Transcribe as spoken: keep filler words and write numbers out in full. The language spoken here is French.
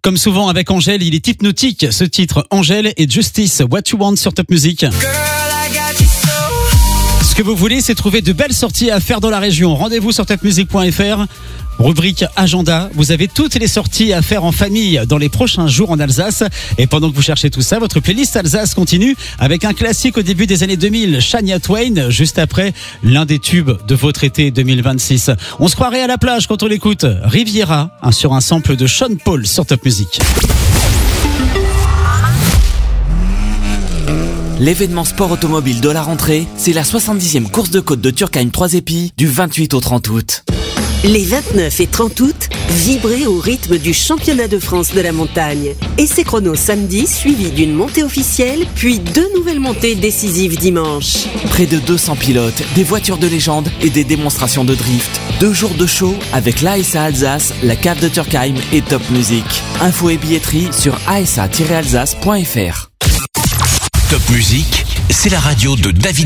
Comme souvent avec Angèle, il est hypnotique. Ce titre, Angèle et Justice, What You Want sur Top Music. Ce que vous voulez, c'est trouver de belles sorties à faire dans la région. Rendez-vous sur top music point f r. Rubrique agenda, vous avez toutes les sorties à faire en famille dans les prochains jours en Alsace. Et pendant que vous cherchez tout ça, votre playlist Alsace continue avec un classique au début des années deux mille, Shania Twain, juste après l'un des tubes de votre été deux mille vingt-six. On se croirait à la plage quand on l'écoute. Riviera, hein, sur un sample de Sean Paul sur Top Music. L'événement sport automobile de la rentrée, c'est la soixante-dixième course de côte de Turckheim trois épis du vingt-huit au trente août. Les vingt-neuf et trente août, vibrez au rythme du championnat de France de la montagne. Essai chrono samedi, suivi d'une montée officielle, puis deux nouvelles montées décisives dimanche. Près de deux cents pilotes, des voitures de légende et des démonstrations de drift. Deux jours de show avec l'A S A Alsace, la cave de Turckheim et Top Music. Infos et billetterie sur a s a tiret alsace point f r. Top Music, c'est la radio de David